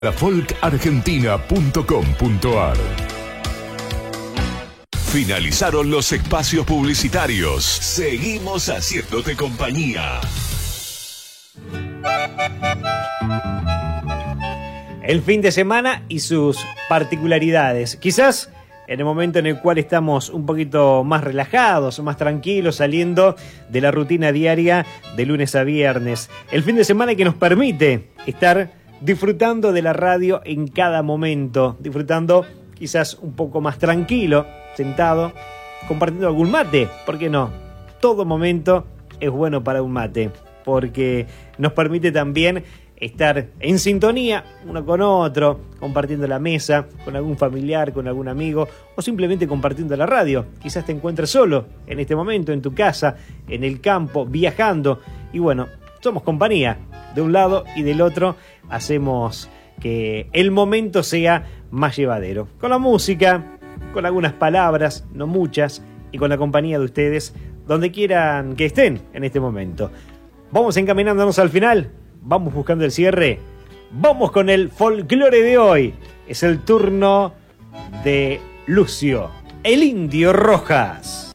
folkargentina.com.ar. Finalizaron los espacios publicitarios. Seguimos haciéndote compañía. El fin de semana y sus particularidades. Quizás en el momento en el cual estamos un poquito más relajados, más tranquilos, saliendo de la rutina diaria de lunes a viernes. El fin de semana que nos permite estar disfrutando de la radio en cada momento, disfrutando quizás un poco más tranquilo, sentado, compartiendo algún mate, ¿por qué no? Todo momento es bueno para un mate, porque nos permite también estar en sintonía uno con otro, compartiendo la mesa, con algún familiar, con algún amigo, o simplemente compartiendo la radio. Quizás te encuentres solo en este momento, en tu casa, en el campo, viajando, y bueno, somos compañía. De un lado y del otro hacemos que el momento sea más llevadero. Con la música, con algunas palabras, no muchas, y con la compañía de ustedes, donde quieran que estén en este momento. Vamos encaminándonos al final, vamos buscando el cierre, vamos con el folclore de hoy. Es el turno de Lucio, el Indio Rojas.